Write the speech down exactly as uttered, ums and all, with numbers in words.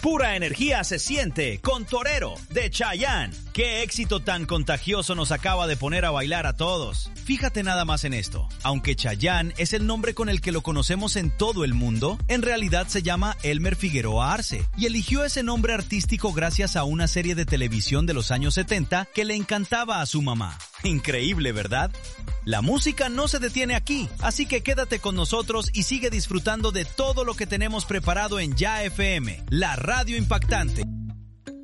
Pura energía se siente con Torero de Chayanne. Qué éxito tan contagioso nos acaba de poner a bailar a todos. Fíjate nada más en esto. Aunque Chayanne es el nombre con el que lo conocemos en todo el mundo, en realidad se llama Elmer Figueroa Arce y eligió ese nombre artístico gracias a una serie de televisión de los años setenta que le encantaba a su mamá. Increíble, ¿verdad? La música no se detiene aquí, así que quédate con nosotros y sigue disfrutando de todo lo que tenemos preparado en Ya F M, la radio impactante.